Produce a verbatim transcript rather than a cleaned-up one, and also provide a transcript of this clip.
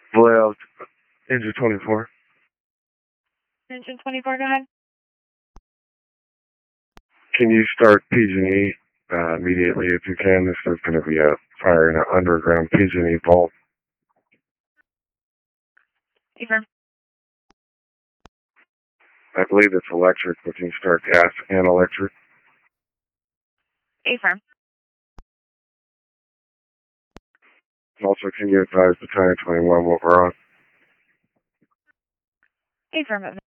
Vallejo, engine twenty-four. Engine twenty-four, go ahead. Can you start P G and E uh, immediately if you can? This is going to be a fire in an underground P G and E vault. Affirm. I believe it's electric, but can you start gas and electric? Affirm. Also, can you advise Battalion twenty-one what we're on? Affirm.